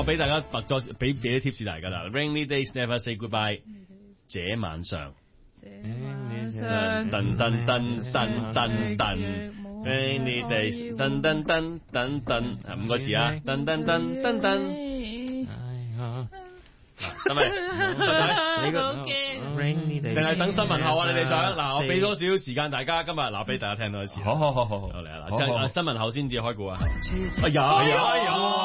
俾大家俾啲 tips 大家啦。Rainy days never say goodbye。這晚上，噔噔噔噔噔噔 ，Rainy days，噔噔噔噔噔，5個字啊，噔噔噔噔噔。係咪？ 你個 Rainy days， 定係等新聞後啊？你哋想嗱？我俾多少時間大家，今日嗱俾大家聽多一次。 好嚟啦， 即係新聞後先至開估啊！ 有。